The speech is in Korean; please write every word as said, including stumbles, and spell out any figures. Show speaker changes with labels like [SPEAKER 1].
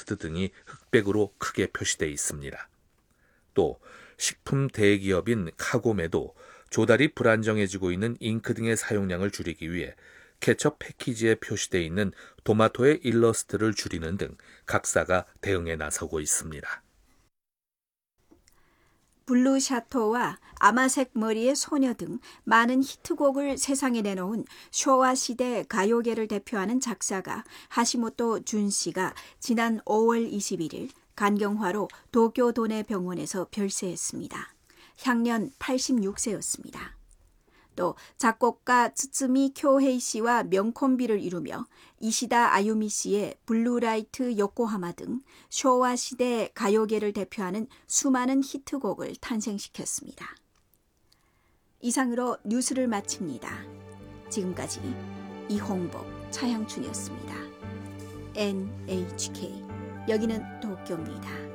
[SPEAKER 1] 일러스트 등이 흑백으로 크게 표시되어 있습니다. 또 식품 대기업인 카고메도 조달이 불안정해지고 있는 잉크 등의 사용량을 줄이기 위해 케첩 패키지에 표시되어 있는 토마토의 일러스트를 줄이는 등 각사가 대응에 나서고 있습니다.
[SPEAKER 2] 블루 샤토와 아마색 머리의 소녀 등 많은 히트곡을 세상에 내놓은 쇼와 시대 가요계를 대표하는 작사가 하시모토 준 씨가 지난 오월 이십일일 간경화로 도쿄 도내 병원에서 별세했습니다. 향년 팔십육 세였습니다. 또 작곡가 츠츠미 쿄헤이 씨와 명콤비를 이루며 이시다 아유미 씨의 블루라이트 요코하마 등 쇼와 시대 가요계를 대표하는 수많은 히트곡을 탄생시켰습니다. 이상으로 뉴스를 마칩니다. 지금까지 이홍복, 차향춘이었습니다. 엔에이치케이 여기는 도쿄입니다.